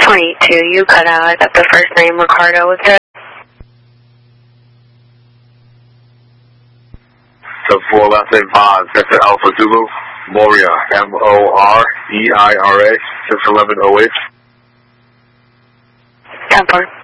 22, you cut out. I got the first name, Ricardo, was it? 4 last name Vaz, that's at Alpha Zulu, Moria, Moreira, 61108. 10-4.